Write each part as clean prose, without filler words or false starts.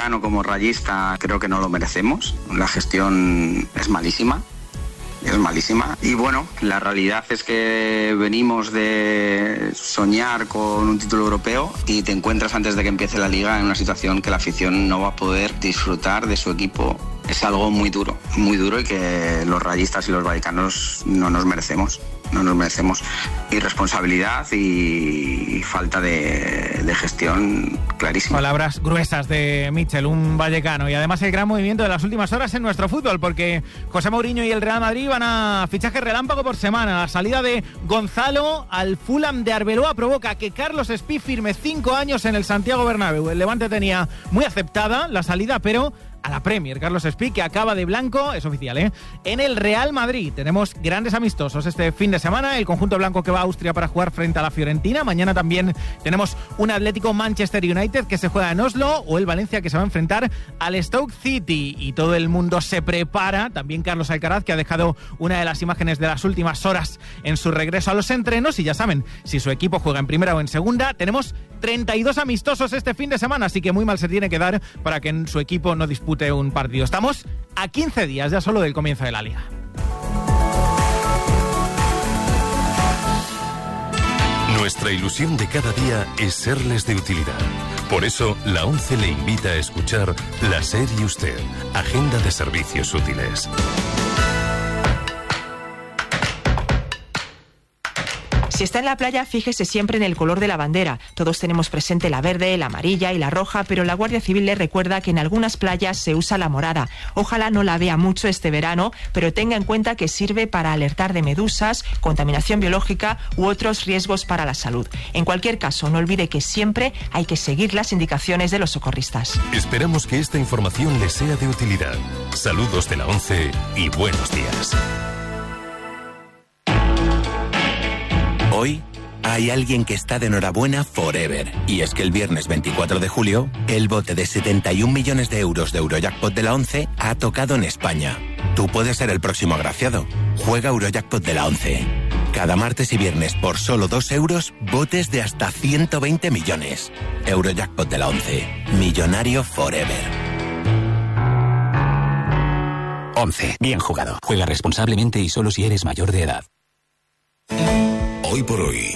vallecano como rayista creo que no lo merecemos. La gestión es malísima. Y bueno, la realidad es que venimos de soñar con un título europeo y te encuentras antes de que empiece la liga en una situación que la afición no va a poder disfrutar de su equipo. Es algo muy duro y que los rayistas y los vallecanos no nos merecemos. Irresponsabilidad y falta de gestión clarísima. Palabras gruesas de Mitchell, un vallecano, y además el gran movimiento de las últimas horas en nuestro fútbol, porque José Mourinho y el Real Madrid van a fichaje relámpago por semana. La salida de Gonzalo al Fulham de Arbeloa provoca que Carlos Espí firme 5 años en el Santiago Bernabéu. El Levante tenía muy aceptada la salida, pero a la Premier. Carlos Espí, que acaba de blanco, es oficial, en el Real Madrid. Tenemos grandes amistosos este fin de semana. El conjunto blanco que va a Austria para jugar frente a la Fiorentina. Mañana también tenemos un Atlético Manchester United que se juega en Oslo, o el Valencia que se va a enfrentar al Stoke City. Y todo el mundo se prepara. También Carlos Alcaraz, que ha dejado una de las imágenes de las últimas horas en su regreso a los entrenos. Y ya saben, si su equipo juega en primera o en segunda, tenemos 32 amistosos este fin de semana, así que muy mal se tiene que dar para que su equipo no dispute un partido. Estamos a 15 días ya solo del comienzo de la liga. Nuestra ilusión de cada día es serles de utilidad. Por eso, la ONCE le invita a escuchar La SER y Usted, Agenda de Servicios Útiles. Si está en la playa, fíjese siempre en el color de la bandera. Todos tenemos presente la verde, la amarilla y la roja, pero la Guardia Civil le recuerda que en algunas playas se usa la morada. Ojalá no la vea mucho este verano, pero tenga en cuenta que sirve para alertar de medusas, contaminación biológica u otros riesgos para la salud. En cualquier caso, no olvide que siempre hay que seguir las indicaciones de los socorristas. Esperamos que esta información les sea de utilidad. Saludos de la ONCE y buenos días. Hoy hay alguien que está de enhorabuena forever. Y es que el viernes 24 de julio, el bote de 71 millones de euros de Eurojackpot de la ONCE ha tocado en España. Tú puedes ser el próximo agraciado. Juega Eurojackpot de la ONCE. Cada martes y viernes por solo 2 euros, botes de hasta 120 millones. Eurojackpot de la ONCE. Millonario forever. ONCE. Bien jugado. Juega responsablemente y solo si eres mayor de edad. Hoy por hoy,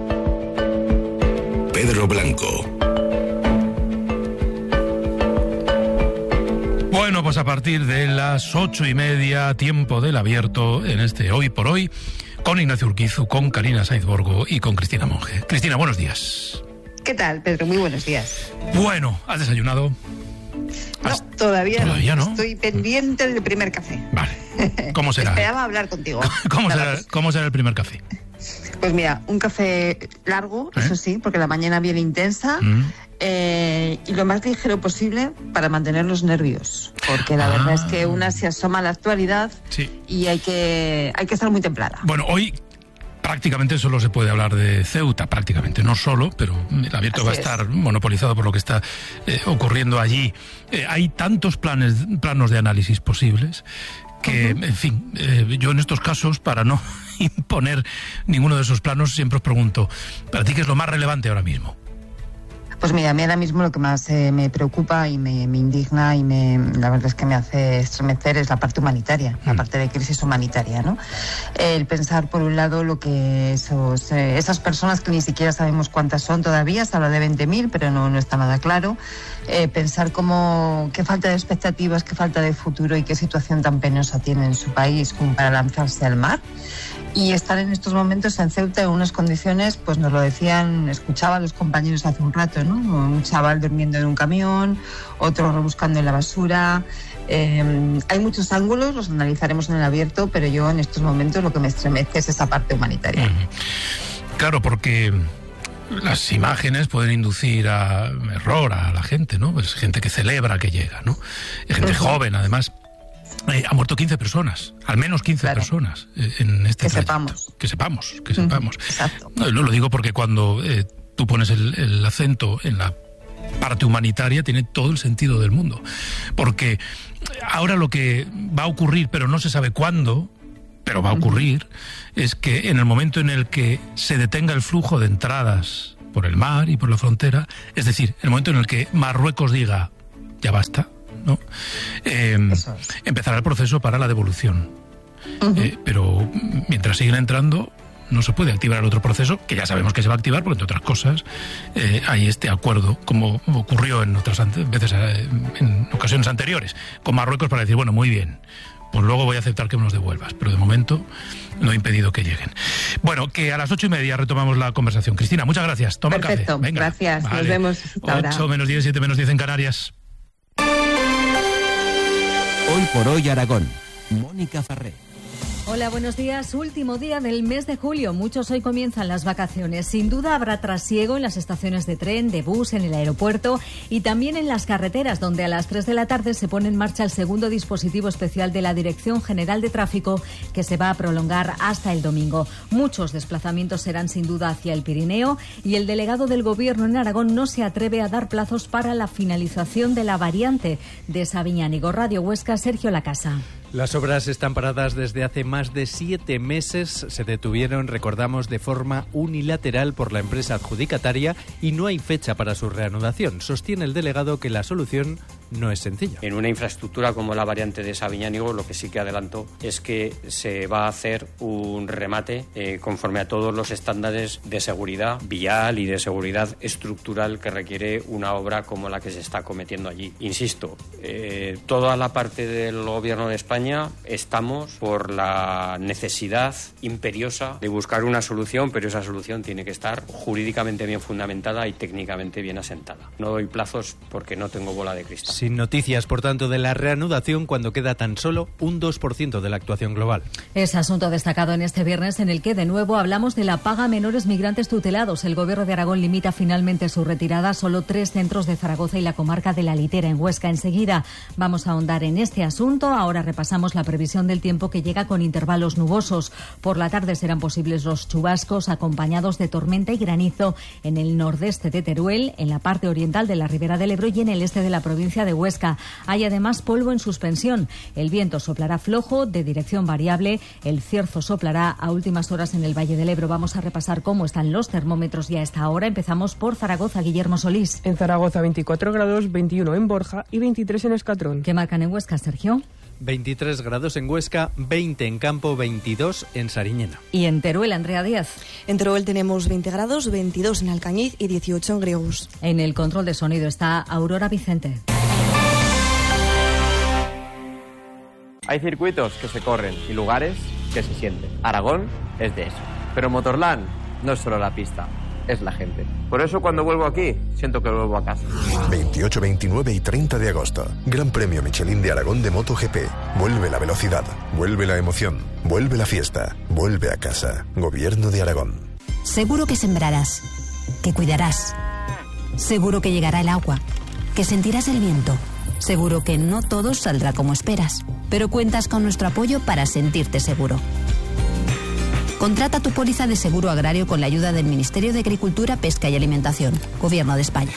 Pedro Blanco. Bueno, pues a partir de las 8:30, tiempo del abierto en este Hoy por Hoy, con Ignacio Urquizu, con Karina Sainz Borgo y con Cristina Monge. Cristina, buenos días. ¿Qué tal, Pedro? Muy buenos días. Bueno, ¿has desayunado? No, todavía no. Estoy pendiente del primer café. Vale. ¿Cómo será? Esperaba hablar contigo. ¿Cómo será el primer café? Pues mira, un café largo, eso sí, porque la mañana viene intensa, y lo más ligero posible para mantener los nervios, porque la verdad es que una se asoma a la actualidad y hay que estar muy templada. Bueno, hoy prácticamente solo se puede hablar de Ceuta, prácticamente, no solo, pero el abierto va a estar monopolizado por lo que está ocurriendo allí. Hay tantos planos de análisis posibles que, en fin, yo en estos casos, para no imponer ninguno de esos planos, siempre os pregunto, ¿para ti qué es lo más relevante ahora mismo? Pues mira, a mí ahora mismo lo que más me preocupa y me indigna y la verdad es que me hace estremecer es la parte humanitaria, la parte de crisis humanitaria, ¿no? El pensar, por un lado, lo que esas personas que ni siquiera sabemos cuántas son todavía, se habla de 20.000, pero no está nada claro. Pensar qué falta de expectativas, qué falta de futuro y qué situación tan penosa tiene en su país como para lanzarse al mar. Y estar en estos momentos en Ceuta en unas condiciones, pues nos lo decían, escuchaba a los compañeros hace un rato, ¿no? Un chaval durmiendo en un camión, otro rebuscando en la basura. Hay muchos ángulos, los analizaremos en el abierto, pero yo en estos momentos lo que me estremece es esa parte humanitaria. Claro, porque las imágenes pueden inducir a error a la gente, ¿no? Pues gente que celebra que llega, ¿no? Gente joven, además. Ha muerto 15 personas, al menos 15 personas en este trayecto. Que sepamos. Exacto. No, lo digo porque cuando tú pones el acento en la parte humanitaria, tiene todo el sentido del mundo. Porque ahora lo que va a ocurrir, pero no se sabe cuándo, pero va a ocurrir, es que en el momento en el que se detenga el flujo de entradas por el mar y por la frontera, es decir, el momento en el que Marruecos diga ya basta, ¿no? Empezará el proceso para la devolución. Pero mientras siguen entrando, no se puede activar el otro proceso, que ya sabemos que se va a activar, porque entre otras cosas hay este acuerdo, como ocurrió en otras veces, en ocasiones anteriores, con Marruecos, para decir, bueno, muy bien, pues luego voy a aceptar que me los devuelvas, pero de momento no he impedido que lleguen. Bueno, que a las 8:30 retomamos la conversación. Cristina, muchas gracias. Toma Perfecto, café. Venga, gracias. vale. Nos vemos ahora. 8 menos 10, 7 menos 10 en Canarias. Hoy por hoy Aragón. Mónica Farré. Hola, buenos días. Último día del mes de julio. Muchos hoy comienzan las vacaciones. Sin duda habrá trasiego en las estaciones de tren, de bus, en el aeropuerto y también en las carreteras, donde a las 3 de la tarde se pone en marcha el segundo dispositivo especial de la Dirección General de Tráfico, que se va a prolongar hasta el domingo. Muchos desplazamientos serán sin duda hacia el Pirineo y el delegado del Gobierno en Aragón no se atreve a dar plazos para la finalización de la variante de Sabiñánigo. Radio Huesca, Sergio Lacasa. Las obras están paradas desde hace más de 7 meses. Se detuvieron, recordamos, de forma unilateral por la empresa adjudicataria y no hay fecha para su reanudación. Sostiene el delegado que la solución no es sencilla. En una infraestructura como la variante de Sabiñánigo, lo que sí que adelanto es que se va a hacer un remate conforme a todos los estándares de seguridad vial y de seguridad estructural que requiere una obra como la que se está cometiendo allí. Insisto, toda la parte del Gobierno de España estamos por la necesidad imperiosa de buscar una solución, pero esa solución tiene que estar jurídicamente bien fundamentada y técnicamente bien asentada. No doy plazos porque no tengo bola de cristal. Sin noticias, por tanto, de la reanudación cuando queda tan solo un 2% de la actuación global. Es asunto destacado en este viernes en el que de nuevo hablamos de la paga a menores migrantes tutelados. El Gobierno de Aragón limita finalmente su retirada a solo 3 centros de Zaragoza y la comarca de La Litera, en Huesca. Enseguida vamos a ahondar en este asunto. Ahora repasamos la previsión del tiempo, que llega con intervalos nubosos. Por la tarde serán posibles los chubascos acompañados de tormenta y granizo en el nordeste de Teruel, en la parte oriental de la Ribera del Ebro y en el este de la provincia de Huesca. Hay además polvo en suspensión. El viento soplará flojo, de dirección variable. El cierzo soplará a últimas horas en el Valle del Ebro. Vamos a repasar cómo están los termómetros ya a esta hora. Empezamos por Zaragoza. Guillermo Solís. En Zaragoza 24 grados, 21 en Borja y 23 en Escatrón. ¿Qué marcan en Huesca, Sergio? 23 grados en Huesca, 20 en Campo, 22 en Sariñena. Y en Teruel, Andrea Díaz. En Teruel tenemos 20 grados, 22 en Alcañiz y 18 en Griegos. En el control de sonido está Aurora Vicente. Hay circuitos que se corren y lugares que se sienten. Aragón es de eso. Pero Motorland no es solo la pista, es la gente. Por eso cuando vuelvo aquí, siento que vuelvo a casa. 28, 29 y 30 de agosto. Gran Premio Michelin de Aragón de MotoGP. Vuelve la velocidad, vuelve la emoción, vuelve la fiesta, vuelve a casa. Gobierno de Aragón. Seguro que sembrarás, que cuidarás. Seguro que llegará el agua, que sentirás el viento. Seguro que no todo saldrá como esperas, pero cuentas con nuestro apoyo para sentirte seguro. Contrata tu póliza de seguro agrario con la ayuda del Ministerio de Agricultura, Pesca y Alimentación, Gobierno de España.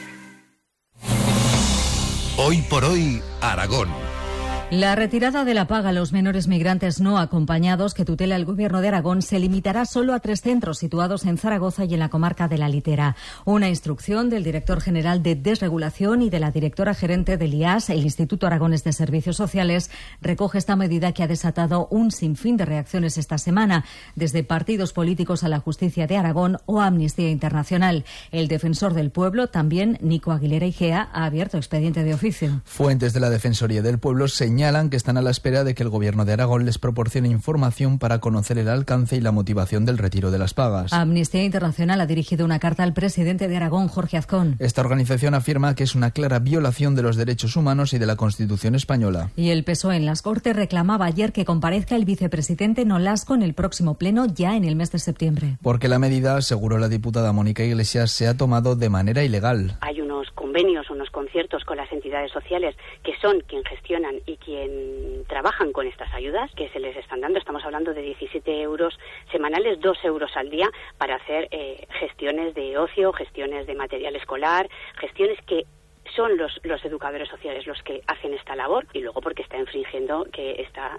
Hoy por hoy, Aragón. La retirada de la paga a los menores migrantes no acompañados que tutela el Gobierno de Aragón se limitará solo a 3 centros situados en Zaragoza y en la comarca de La Litera. Una instrucción del director general de Desregulación y de la directora gerente del IAS, el Instituto Aragonés de Servicios Sociales, recoge esta medida que ha desatado un sinfín de reacciones esta semana, desde partidos políticos a la Justicia de Aragón o Amnistía Internacional. El defensor del pueblo, también Nico Aguilera Igea, ha abierto expediente de oficio. Fuentes de la Defensoría del Pueblo señalan que están a la espera de que el Gobierno de Aragón les proporcione información para conocer el alcance y la motivación del retiro de las pagas. Amnistía Internacional ha dirigido una carta al presidente de Aragón, Jorge Azcón. Esta organización afirma que es una clara violación de los derechos humanos y de la Constitución española. Y el PSOE en las Cortes reclamaba ayer que comparezca el vicepresidente Nolasco en el próximo pleno, ya en el mes de septiembre. Porque la medida, aseguró la diputada Mónica Iglesias, se ha tomado de manera ilegal. Hay unos convenios, unos conciertos con las entidades sociales que son quien gestionan y quien trabajan con estas ayudas que se les están dando. Estamos hablando de 17 euros semanales, 2 euros al día para hacer gestiones de ocio, gestiones de material escolar, gestiones que son los educadores sociales los que hacen esta labor, y luego porque está infringiendo que está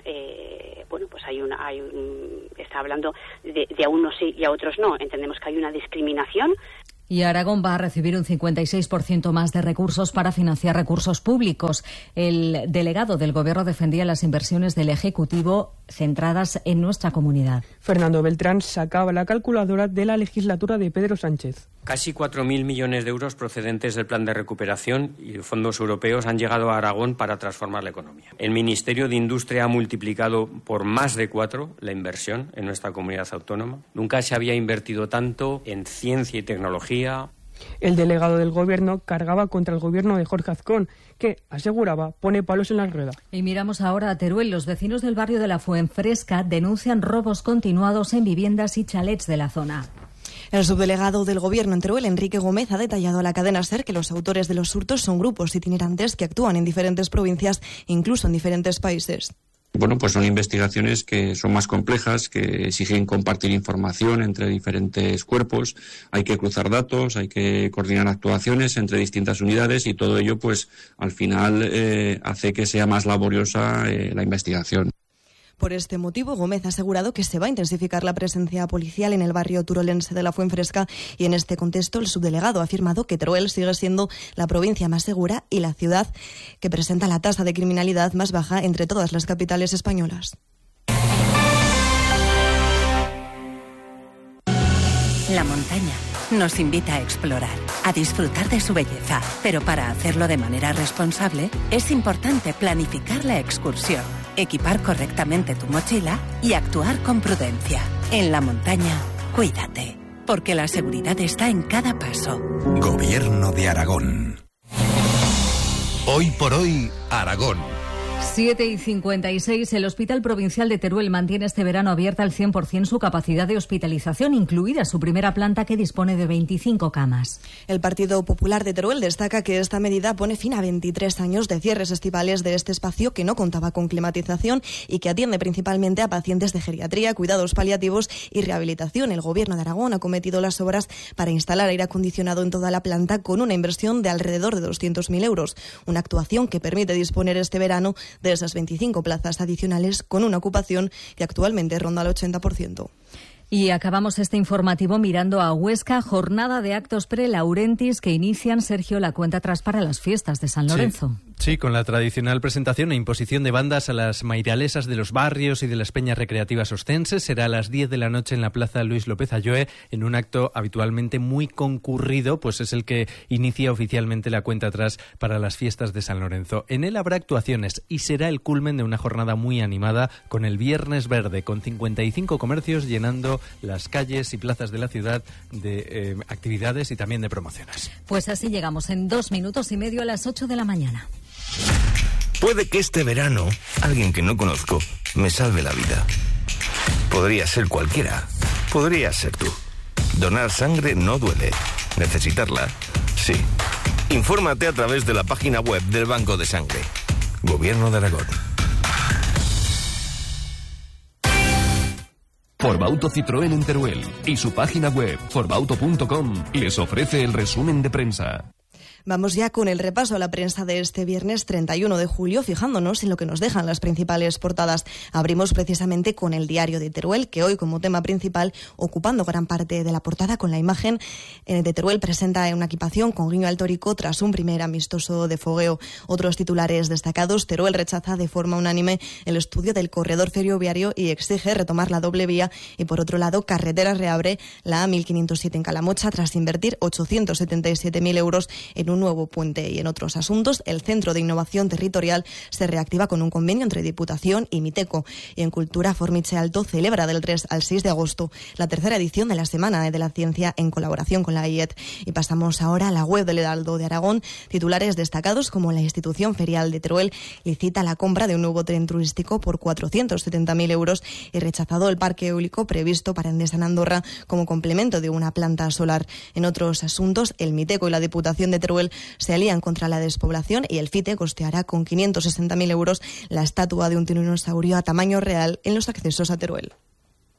está hablando de a unos sí y a otros no. Entendemos que hay una discriminación. Y Aragón va a recibir un 56% más de recursos para financiar recursos públicos. El delegado del Gobierno defendía las inversiones del Ejecutivo centradas en nuestra comunidad. Fernando Beltrán sacaba la calculadora de la legislatura de Pedro Sánchez. Casi 4.000 millones de euros procedentes del Plan de Recuperación y fondos europeos han llegado a Aragón para transformar la economía. El Ministerio de Industria ha multiplicado por más de 4 la inversión en nuestra comunidad autónoma. Nunca se había invertido tanto en ciencia y tecnología. El delegado del Gobierno cargaba contra el Gobierno de Jorge Azcón, que, aseguraba, pone palos en la rueda. Y miramos ahora a Teruel. Los vecinos del barrio de la Fuenfresca denuncian robos continuados en viviendas y chalets de la zona. El subdelegado del Gobierno en Teruel, Enrique Gómez, ha detallado a la cadena SER que los autores de los hurtos son grupos itinerantes que actúan en diferentes provincias, incluso en diferentes países. Bueno, pues son investigaciones que son más complejas, que exigen compartir información entre diferentes cuerpos, hay que cruzar datos, hay que coordinar actuaciones entre distintas unidades y todo ello, pues, al final hace que sea más laboriosa la investigación. Por este motivo, Gómez ha asegurado que se va a intensificar la presencia policial en el barrio turolense de la Fuenfresca y en este contexto el subdelegado ha afirmado que Teruel sigue siendo la provincia más segura y la ciudad que presenta la tasa de criminalidad más baja entre todas las capitales españolas. La montaña nos invita a explorar, a disfrutar de su belleza, pero para hacerlo de manera responsable es importante planificar la excursión, equipar correctamente tu mochila y actuar con prudencia. En la montaña, cuídate, porque la seguridad está en cada paso. Gobierno de Aragón. Hoy por hoy, Aragón. 7:56. El Hospital Provincial de Teruel mantiene este verano abierta al 100% su capacidad de hospitalización, incluida su primera planta que dispone de 25 camas. El Partido Popular de Teruel destaca que esta medida pone fin a 23 años de cierres estivales de este espacio que no contaba con climatización y que atiende principalmente a pacientes de geriatría, cuidados paliativos y rehabilitación. El Gobierno de Aragón ha cometido las obras para instalar aire acondicionado en toda la planta con una inversión de alrededor de 200.000 euros. Una actuación que permite disponer este verano de esas 25 plazas adicionales con una ocupación que actualmente ronda el 80%. Y acabamos este informativo mirando a Huesca, jornada de actos pre-Laurentis que inician, Sergio, la cuenta atrás para las fiestas de San Lorenzo. Sí, con la tradicional presentación e imposición de bandas a las mairalesas de los barrios y de las peñas recreativas ostenses. Será a las 10 de la noche en la Plaza Luis López Ayoe, en un acto habitualmente muy concurrido, pues es el que inicia oficialmente la cuenta atrás para las fiestas de San Lorenzo. En él habrá actuaciones y será el culmen de una jornada muy animada con el Viernes Verde, con 55 comercios llenando las calles y plazas de la ciudad de actividades y también de promociones. Pues así llegamos en 2 minutos y medio a las 8 de la mañana. Puede que este verano alguien que no conozco me salve la vida. Podría ser cualquiera. Podría ser tú. Donar sangre no duele. Necesitarla, sí. Infórmate a través de la página web del Banco de Sangre. Gobierno de Aragón. Forbauto Citroën en Teruel y su página web forbauto.com les ofrece el resumen de prensa. Vamos ya con el repaso a la prensa de este viernes 31 de julio, fijándonos en lo que nos dejan las principales portadas. Abrimos precisamente con el Diario de Teruel, que hoy como tema principal, ocupando gran parte de la portada con la imagen de Teruel, presenta una equipación con guiño al Tórico tras un primer amistoso de fogueo. Otros titulares destacados: Teruel rechaza de forma unánime el estudio del corredor ferroviario y exige retomar la doble vía. Y por otro lado, Carreteras reabre la A1507 en Calamocha tras invertir 877.000 euros en un nuevo puente. Y en otros asuntos, el Centro de Innovación Territorial se reactiva con un convenio entre Diputación y Miteco. Y en Cultura, Formiche Alto celebra del 3 al 6 de agosto la tercera edición de la Semana de la Ciencia en colaboración con la IET. Y pasamos ahora a la web del Heraldo de Aragón. Titulares destacados como la institución ferial de Teruel licita la compra de un nuevo tren turístico por 470.000 euros y rechazado el parque eólico previsto para Endesa en Andorra como complemento de una planta solar. En otros asuntos, el Miteco y la Diputación de Teruel se alían contra la despoblación y el FITE costeará con 560.000 euros la estatua de un tiranosaurio a tamaño real en los accesos a Teruel.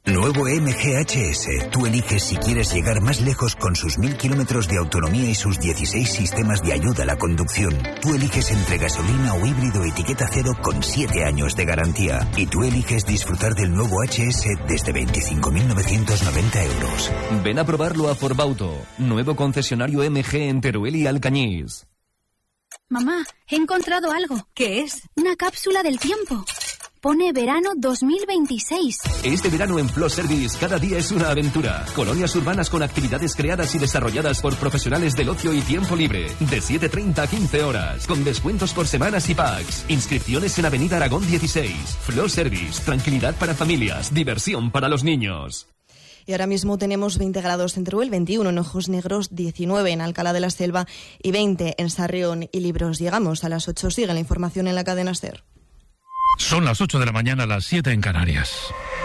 Nuevo MG HS. Tú eliges si quieres llegar más lejos con sus 1000 kilómetros de autonomía y sus 16 sistemas de ayuda a la conducción. Tú eliges entre gasolina o híbrido etiqueta cero con 7 años de garantía. Y tú eliges disfrutar del nuevo HS desde 25.990 euros. Ven a probarlo a Forbauto. Nuevo concesionario MG en Teruel y Alcañiz. Mamá, he encontrado algo. ¿Qué es? Una cápsula del tiempo. Pone verano 2026. Este verano en Flow Service cada día es una aventura. Colonias urbanas con actividades creadas y desarrolladas por profesionales del ocio y tiempo libre. De 7:30 a 15 horas. Con descuentos por semanas y packs. Inscripciones en Avenida Aragón 16. Flow Service. Tranquilidad para familias. Diversión para los niños. Y ahora mismo tenemos 20 grados en Teruel, 21 en Ojos Negros, 19 en Alcalá de la Selva y 20 en Sarrión y Libros. Llegamos a las 8. Sigue la información en la cadena SER. Son las 8 de la mañana, las 7 en Canarias.